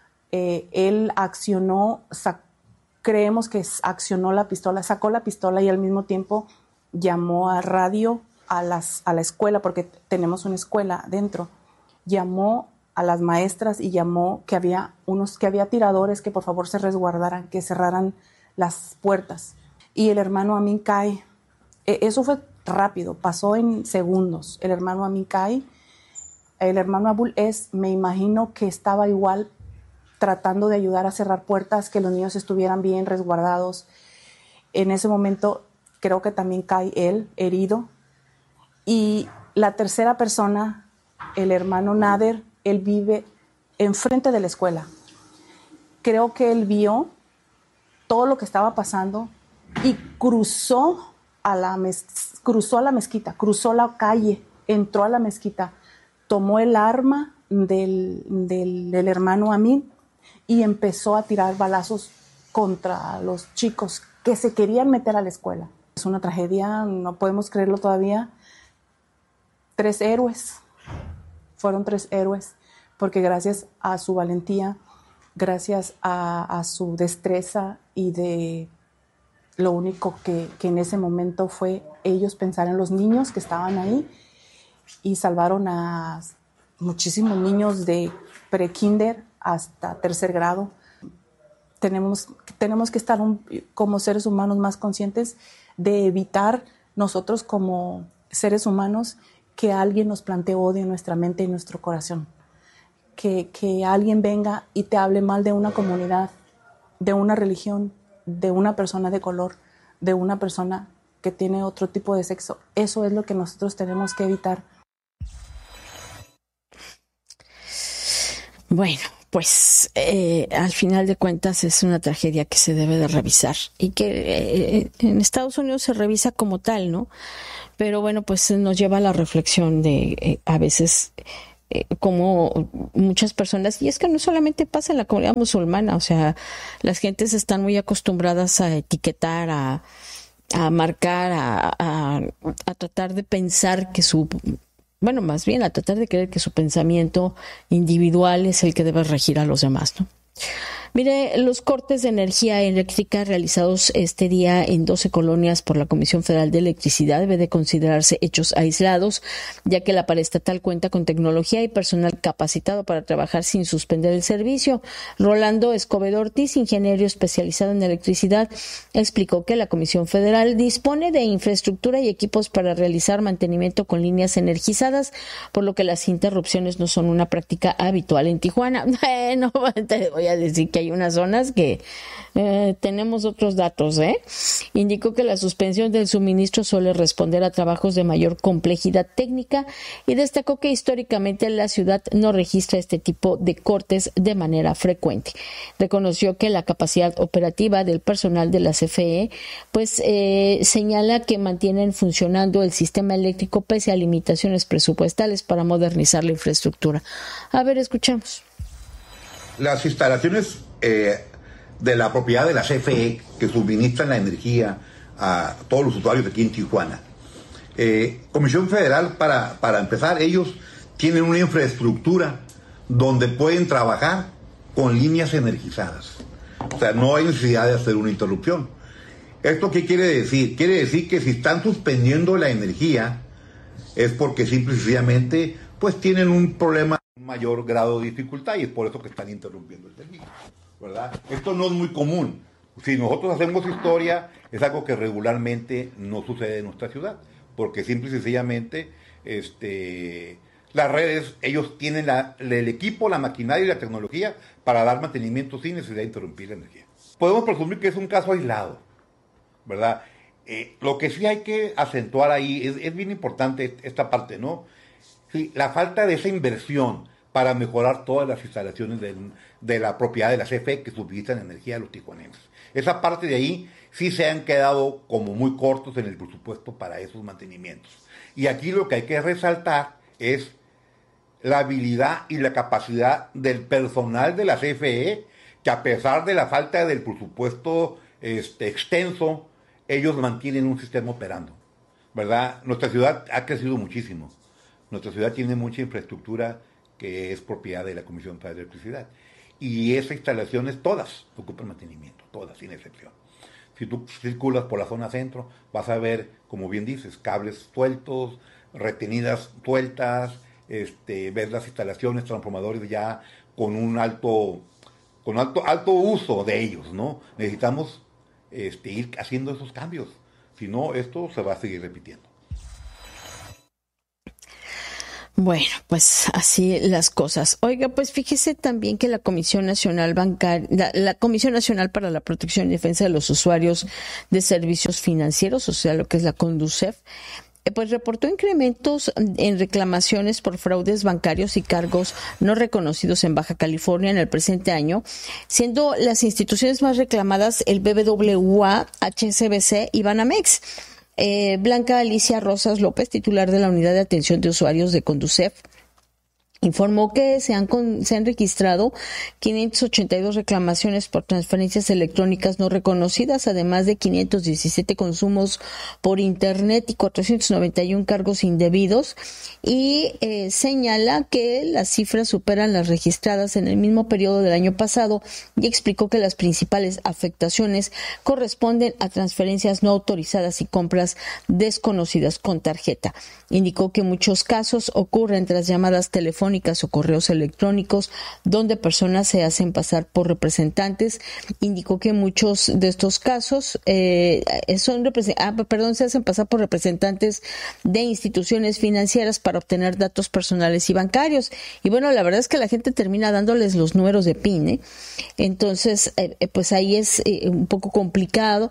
Speaker 19: Él accionó, creemos que accionó la pistola, sacó la pistola y al mismo tiempo llamó a radio a la escuela, porque tenemos una escuela dentro. Llamó a las maestras y llamó que había tiradores, que por favor se resguardaran, que cerraran las puertas. Y el hermano Amin cae. Eso fue rápido, pasó en segundos. El hermano Amin cae. El hermano Abul me imagino que estaba igual tratando de ayudar a cerrar puertas, que los niños estuvieran bien resguardados. En ese momento creo que también cae él, herido. Y la tercera persona, el hermano Nader, él vive enfrente de la escuela. Creo que él vio todo lo que estaba pasando y cruzó a la mezquita, cruzó la calle, entró a la mezquita, tomó el arma del hermano Amin y empezó a tirar balazos contra los chicos que se querían meter a la escuela. Es una tragedia, no podemos creerlo todavía. 3 héroes, fueron 3 héroes, porque gracias a su valentía, gracias a su destreza y de lo único que en ese momento fue ellos pensar en los niños que estaban ahí y salvaron a muchísimos niños de pre-kinder hasta 3er grado. Tenemos que estar como seres humanos más conscientes de evitar nosotros como seres humanos que alguien nos plantee odio en nuestra mente y en nuestro corazón. Que alguien venga y te hable mal de una comunidad, de una religión, de una persona de color, de una persona que tiene otro tipo de sexo. Eso es lo que nosotros tenemos que evitar.
Speaker 7: Bueno, pues al final de cuentas es una tragedia que se debe de revisar y que en Estados Unidos se revisa como tal, ¿no? Pero bueno, pues nos lleva a la reflexión de a veces como muchas personas, y es que no solamente pasa en la comunidad musulmana, o sea, las gentes están muy acostumbradas a etiquetar, a marcar, a tratar de pensar que más bien a tratar de creer que su pensamiento individual es el que debe regir a los demás, ¿no? Mire, los cortes de energía eléctrica realizados este día en 12 colonias por la Comisión Federal de Electricidad debe de considerarse hechos aislados, ya que la paraestatal cuenta con tecnología y personal capacitado para trabajar sin suspender el servicio. Rolando Escobedo Ortiz, ingeniero especializado en electricidad, explicó que la Comisión Federal dispone de infraestructura y equipos para realizar mantenimiento con líneas energizadas, por lo que las interrupciones no son una práctica habitual en Tijuana. No te voy a decir que hay unas zonas que tenemos otros datos, Indicó que la suspensión del suministro suele responder a trabajos de mayor complejidad técnica y destacó que históricamente la ciudad no registra este tipo de cortes de manera frecuente. Reconoció que la capacidad operativa del personal de la CFE señala que mantienen funcionando el sistema eléctrico pese a limitaciones presupuestales para modernizar la infraestructura. A ver, escuchamos.
Speaker 20: Las instalaciones de la propiedad de la CFE que suministran la energía a todos los usuarios aquí en Tijuana. Comisión Federal, para empezar, ellos tienen una infraestructura donde pueden trabajar con líneas energizadas. O sea, no hay necesidad de hacer una interrupción. ¿Esto qué quiere decir? Quiere decir que si están suspendiendo la energía es porque simple y sencillamente pues tienen un problema de mayor grado de dificultad y es por eso que están interrumpiendo el servicio, ¿verdad? Esto no es muy común. Si nosotros hacemos historia, es algo que regularmente no sucede en nuestra ciudad, porque simple y sencillamente las redes, ellos tienen el equipo, la maquinaria y la tecnología para dar mantenimiento sin necesidad de interrumpir la energía. Podemos presumir que es un caso aislado, ¿verdad? Lo que sí hay que acentuar ahí, es bien importante esta parte, ¿no? Sí, la falta de esa inversión para mejorar todas las instalaciones de la propiedad de la CFE que suministran energía a los tijuanenses. Esa parte de ahí sí se han quedado como muy cortos en el presupuesto para esos mantenimientos. Y aquí lo que hay que resaltar es la habilidad y la capacidad del personal de la CFE, que a pesar de la falta del presupuesto extenso, ellos mantienen un sistema operando, ¿verdad? Nuestra ciudad ha crecido muchísimo. Nuestra ciudad tiene mucha infraestructura que es propiedad de la Comisión Federal de Electricidad. Y esas instalaciones todas ocupan mantenimiento, todas, sin excepción. Si tú circulas por la zona centro, vas a ver, como bien dices, cables sueltos, retenidas sueltas, ves las instalaciones, transformadores ya con un alto uso de ellos, ¿no? Necesitamos ir haciendo esos cambios. Si no, esto se va a seguir repitiendo.
Speaker 7: Bueno, pues así las cosas. Oiga, pues fíjese también que la Comisión Nacional la Comisión Nacional para la Protección y Defensa de los Usuarios de Servicios Financieros, o sea, lo que es la CONDUCEF, pues reportó incrementos en reclamaciones por fraudes bancarios y cargos no reconocidos en Baja California en el presente año, siendo las instituciones más reclamadas el BBVA, HSBC y Banamex. Blanca Alicia Rosas López, titular de la Unidad de Atención de Usuarios de CONDUCEF, informó que se han registrado 582 reclamaciones por transferencias electrónicas no reconocidas, además de 517 consumos por Internet y 491 cargos indebidos, y señala que las cifras superan las registradas en el mismo periodo del año pasado, y explicó que las principales afectaciones corresponden a transferencias no autorizadas y compras desconocidas con tarjeta. Indicó que muchos casos ocurren tras llamadas telefónicas o correos electrónicos donde personas se hacen pasar por representantes. Indicó que muchos de estos casos se hacen pasar por representantes de instituciones financieras para obtener datos personales y bancarios. Y bueno, la verdad es que la gente termina dándoles los números de PIN, Entonces, pues ahí es un poco complicado,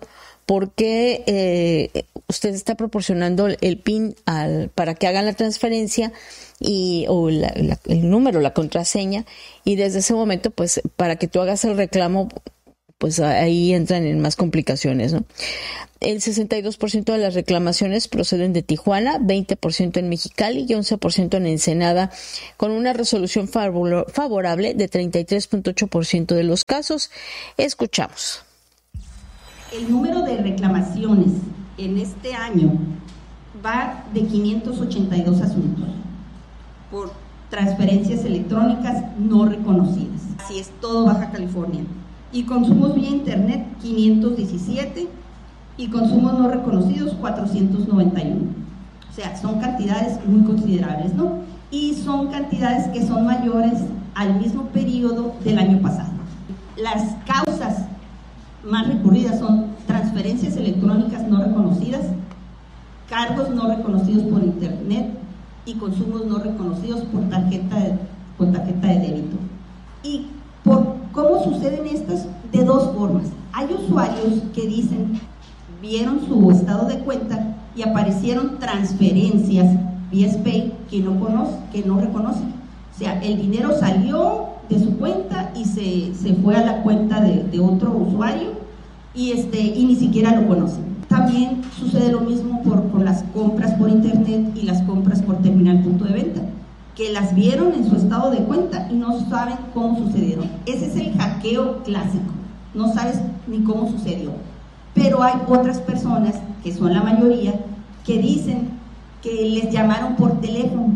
Speaker 7: por qué usted está proporcionando el PIN para que hagan la transferencia o el número, la contraseña, y desde ese momento, pues, para que tú hagas el reclamo, pues ahí entran en más complicaciones, ¿no? El 62% de las reclamaciones proceden de Tijuana, 20% en Mexicali y 11% en Ensenada, con una resolución favorable de 33.8% de los casos. Escuchamos.
Speaker 21: El número de reclamaciones en este año va de 582 asuntos por transferencias electrónicas no reconocidas. Así es, todo Baja California. Y consumos vía internet 517 y consumos no reconocidos 491. O sea, son cantidades muy considerables, ¿no? Y son cantidades que son mayores al mismo periodo del año pasado. Las causas más recurridas son transferencias electrónicas no reconocidas, cargos no reconocidos por internet y consumos no reconocidos por tarjeta de débito. Y por cómo suceden estas, de dos formas. Hay usuarios que dicen, vieron su estado de cuenta y aparecieron transferencias vía SPAY que no reconocen. O sea, el dinero salió de su cuenta y se fue a la cuenta de otro usuario y ni siquiera lo conocen. También sucede lo mismo por las compras por internet y las compras por terminal punto de venta, que las vieron en su estado de cuenta y no saben cómo sucedieron. Ese es el hackeo clásico, no sabes ni cómo sucedió. Pero hay otras personas, que son la mayoría, que dicen que les llamaron por teléfono.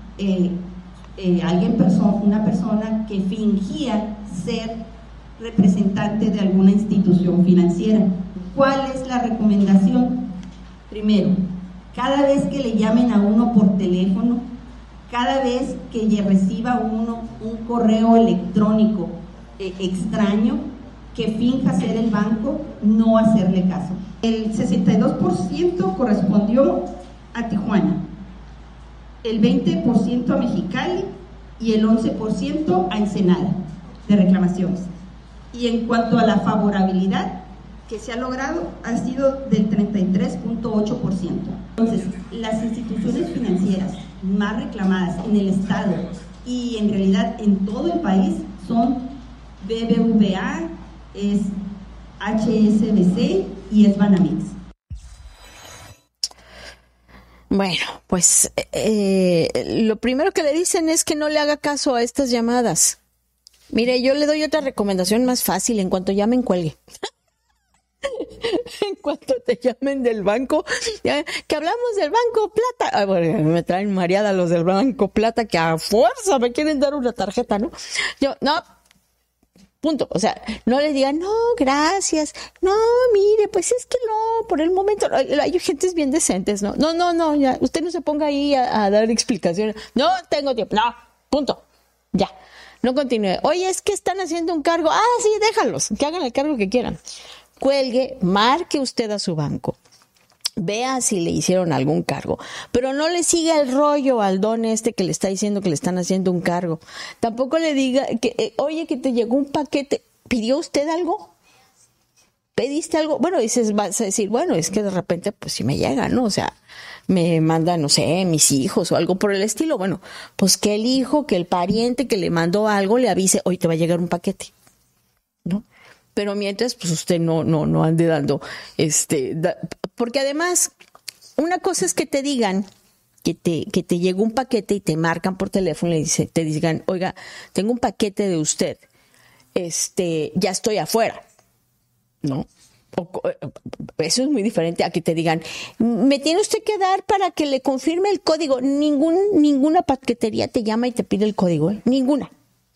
Speaker 21: Una persona que fingía ser representante de alguna institución financiera. ¿Cuál es la recomendación? Primero, cada vez que le llamen a uno por teléfono, cada vez que reciba uno un correo electrónico extraño que finja ser el banco, no hacerle caso. El 62% correspondió a Tijuana, el 20% a Mexicali y el 11% a Ensenada de reclamaciones. Y en cuanto a la favorabilidad que se ha logrado, ha sido del 33.8%. Entonces, las instituciones financieras más reclamadas en el estado y en realidad en todo el país son BBVA, es HSBC y es Banamex.
Speaker 7: Bueno, pues lo primero que le dicen es que no le haga caso a estas llamadas. Mire, yo le doy otra recomendación más fácil: en cuanto llamen, cuelgue. En cuanto te llamen del banco, que hablamos del Banco Plata. Bueno, me traen mareada los del Banco Plata, que a fuerza me quieren dar una tarjeta, ¿no? Yo, no, punto. O sea, no le digan, no, gracias. No, mire, pues es que no, por el momento. Hay gentes bien decentes, ¿no? No, ya, usted no se ponga ahí a dar explicaciones. No tengo tiempo. No, punto. Ya. No continúe. Oye, es que están haciendo un cargo. Ah, sí, déjalos, que hagan el cargo que quieran. Cuelgue, marque usted a su banco, vea si le hicieron algún cargo, pero no le siga el rollo al don que le está diciendo que le están haciendo un cargo. Tampoco le diga que, oye, que te llegó un paquete. ¿Pidió usted algo? ¿Pediste algo? Bueno, vas a decir, bueno, es que de repente, pues sí me llega, ¿no? O sea, me mandan, no sé, mis hijos o algo por el estilo. Bueno, pues que el hijo, que el pariente que le mandó algo le avise, hoy te va a llegar un paquete, ¿no? Pero mientras, pues usted no ande dando, porque además, una cosa es que te digan que te llegó un paquete y te marcan por teléfono y te digan, oiga, tengo un paquete de usted, ya estoy afuera, ¿no? Eso es muy diferente a que te digan, me tiene usted que dar para que le confirme el código. Ninguna paquetería te llama y te pide el código, ¿eh? Ninguna.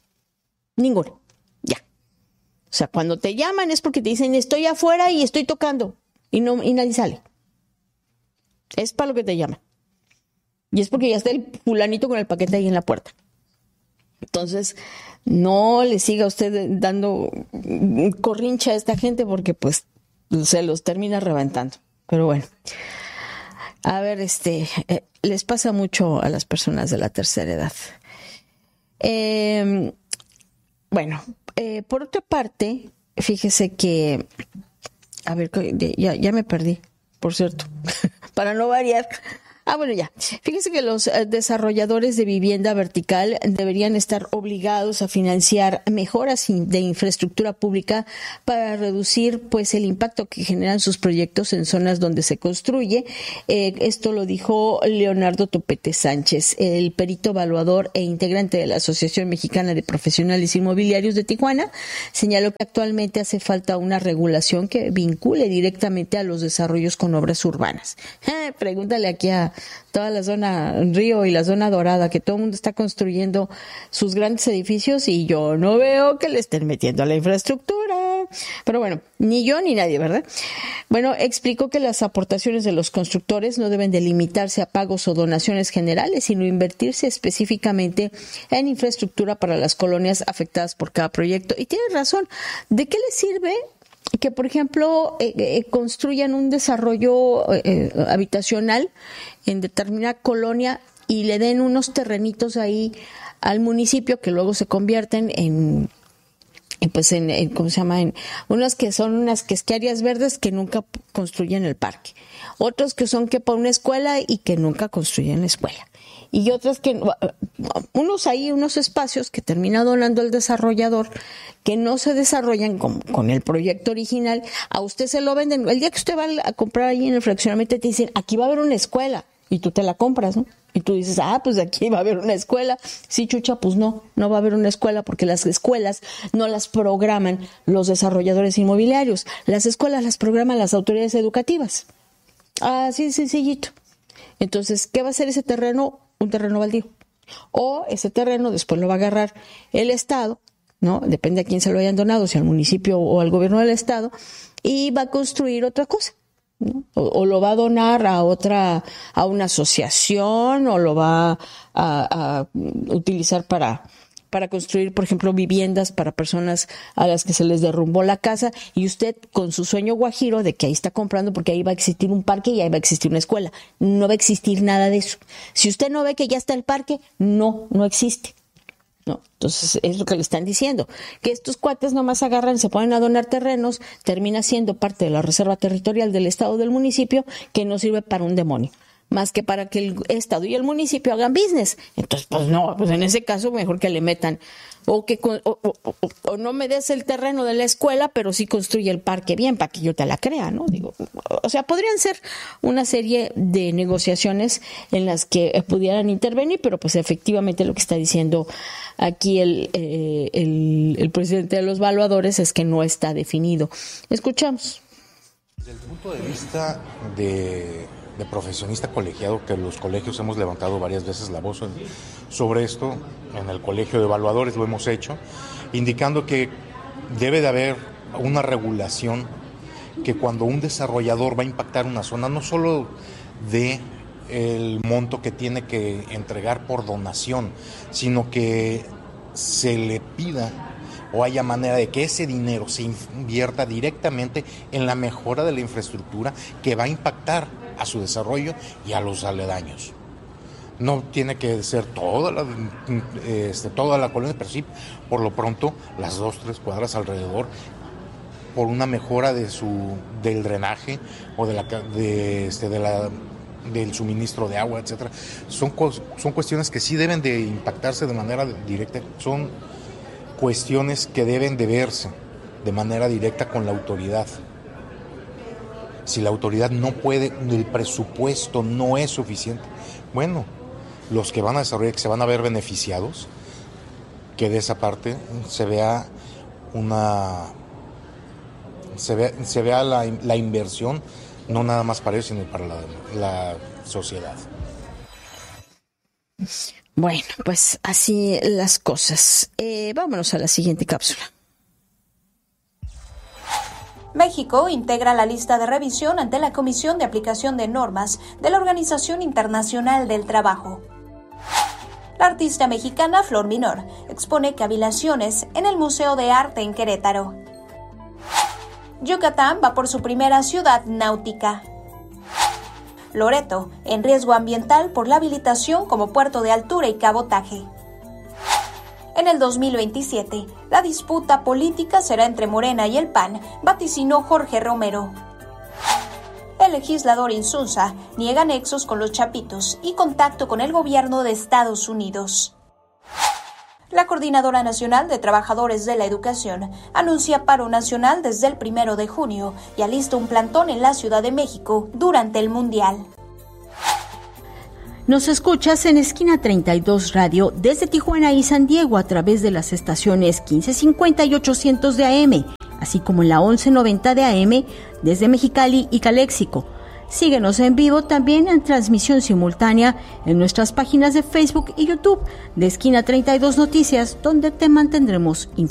Speaker 7: Ya. O sea, cuando te llaman es porque te dicen, estoy afuera y estoy tocando, y nadie sale. Es para lo que te llaman. Y es porque ya está el fulanito con el paquete ahí en la puerta. Entonces, no le siga usted dando corrincha a esta gente, porque pues se los termina reventando. Pero bueno, a ver, les pasa mucho a las personas de la tercera edad. Bueno, por otra parte, fíjese que A ver, ya me perdí, por cierto, para no variar. Bueno, ya. Fíjense que los desarrolladores de vivienda vertical deberían estar obligados a financiar mejoras de infraestructura pública para reducir, pues, el impacto que generan sus proyectos en zonas donde se construye. Esto lo dijo Leonardo Topete Sánchez, el perito evaluador e integrante de la Asociación Mexicana de Profesionales Inmobiliarios de Tijuana. Señaló que actualmente hace falta una regulación que vincule directamente a los desarrollos con obras urbanas. Pregúntale aquí a toda la zona Río y la zona Dorada, que todo el mundo está construyendo sus grandes edificios y yo no veo que le estén metiendo a la infraestructura. Pero bueno, ni yo ni nadie, ¿verdad? Bueno, explicó que las aportaciones de los constructores no deben de limitarse a pagos o donaciones generales, sino invertirse específicamente en infraestructura para las colonias afectadas por cada proyecto. Y tiene razón. ¿De qué le sirve que, por ejemplo, construyan un desarrollo habitacional en determinada colonia y le den unos terrenitos ahí al municipio que luego se convierten en ¿cómo se llama? En unas que son unas que es que áreas verdes que nunca construyen el parque, otros que son que para una escuela y que nunca construyen la escuela, y otras que unos espacios que termina donando el desarrollador que no se desarrollan con el proyecto original. A usted se lo venden el día que usted va a comprar ahí en el fraccionamiento, te dicen aquí va a haber una escuela y tú te la compras, ¿no? Y tú dices, pues aquí va a haber una escuela. Sí, chucha, pues no va a haber una escuela porque las escuelas no las programan los desarrolladores inmobiliarios. Las escuelas las programan las autoridades educativas. Así sencillito. Entonces, ¿qué va a hacer ese terreno? Un terreno baldío. O ese terreno después lo va a agarrar el Estado, ¿no? Depende a quién se lo hayan donado, si al municipio o al gobierno del Estado, y va a construir otra cosa, ¿no? O lo va a donar a una asociación, o lo va a utilizar para construir, por ejemplo, viviendas para personas a las que se les derrumbó la casa, y usted con su sueño guajiro de que ahí está comprando porque ahí va a existir un parque y ahí va a existir una escuela. No va a existir nada de eso. Si usted no ve que ya está el parque, no existe. No, entonces es lo que le están diciendo, que estos cuates nomás agarran, se ponen a donar terrenos, termina siendo parte de la reserva territorial del Estado o del municipio, que no sirve para un demonio, más que para que el Estado y el municipio hagan business. Entonces, pues en ese caso mejor que le metan, o no me des el terreno de la escuela, pero sí construye el parque bien para que yo te la crea, ¿no? Digo, o sea, podrían ser una serie de negociaciones en las que pudieran intervenir, pero pues efectivamente lo que está diciendo aquí el presidente de los evaluadores es que no está definido. Escuchamos.
Speaker 1: Desde el punto de vista de profesionista colegiado, que los colegios hemos levantado varias veces la voz sobre esto, en el colegio de evaluadores lo hemos hecho, indicando que debe de haber una regulación, que cuando un desarrollador va a impactar una zona, no solo de el monto que tiene que entregar por donación, sino que se le pida o haya manera de que ese dinero se invierta directamente en la mejora de la infraestructura que va a impactar a su desarrollo y a los aledaños. No tiene que ser toda la colonia, pero sí, por lo pronto, las 2-3 cuadras alrededor, por una mejora del drenaje o del suministro de agua, etcétera. Son cuestiones que sí deben de impactarse de manera directa. Son cuestiones que deben de verse de manera directa con la autoridad. Si la autoridad no puede, el presupuesto no es suficiente, bueno, los que van a desarrollar, que se van a ver beneficiados, que de esa parte se vea la inversión, no nada más para ellos, sino para la sociedad.
Speaker 7: Bueno, pues así las cosas. Vámonos a la siguiente cápsula.
Speaker 9: México integra la lista de revisión ante la Comisión de Aplicación de Normas de la Organización Internacional del Trabajo. La artista mexicana Flor Minor expone cavilaciones en el Museo de Arte en Querétaro. Yucatán va por su primera ciudad náutica. Loreto, en riesgo ambiental por la habilitación como puerto de altura y cabotaje. En el 2027, la disputa política será entre Morena y el PAN, vaticinó Jorge Romero. El legislador Insunza niega nexos con los Chapitos y contacto con el gobierno de Estados Unidos. La Coordinadora Nacional de Trabajadores de la Educación anuncia paro nacional desde el 1 de junio y alista un plantón en la Ciudad de México durante el Mundial.
Speaker 7: Nos escuchas en Esquina 32 Radio desde Tijuana y San Diego a través de las estaciones 1550 y 800 de AM, así como en la 1190 de AM desde Mexicali y Caléxico. Síguenos en vivo también en transmisión simultánea en nuestras páginas de Facebook y YouTube de Esquina 32 Noticias, donde te mantendremos informado.